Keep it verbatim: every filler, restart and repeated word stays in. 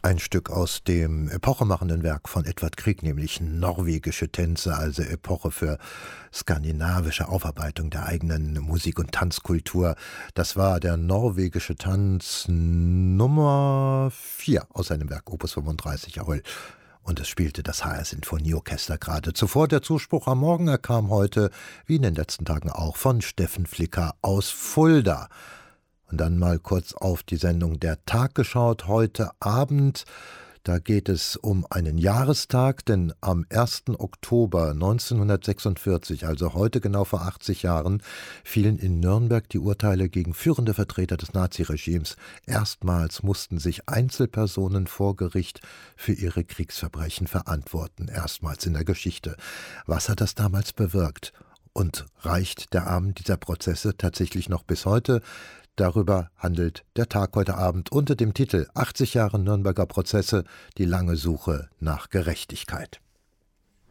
Ein Stück aus dem epochemachenden Werk von Edvard Grieg, nämlich Norwegische Tänze, also Epoche für skandinavische Aufarbeitung der eigenen Musik- und Tanzkultur. Das war der norwegische Tanz Nummer vier aus seinem Werk Opus fünfunddreißig, jawohl. Und es spielte das H R Sinfonieorchester gerade. Zuvor der Zuspruch am Morgen, er kam heute, wie in den letzten Tagen auch, von Steffen Flicker aus Fulda. Und dann mal kurz auf die Sendung Der Tag geschaut, heute Abend. Da geht es um einen Jahrestag, denn am ersten Oktober neunzehnhundertsechsundvierzig, also heute genau vor achtzig Jahren, fielen in Nürnberg die Urteile gegen führende Vertreter des Naziregimes. Erstmals mussten sich Einzelpersonen vor Gericht für ihre Kriegsverbrechen verantworten. Erstmals in der Geschichte. Was hat das damals bewirkt? Und reicht der Arm dieser Prozesse tatsächlich noch bis heute? Darüber handelt der Tag heute Abend unter dem Titel achtzig Jahre Nürnberger Prozesse, die lange Suche nach Gerechtigkeit.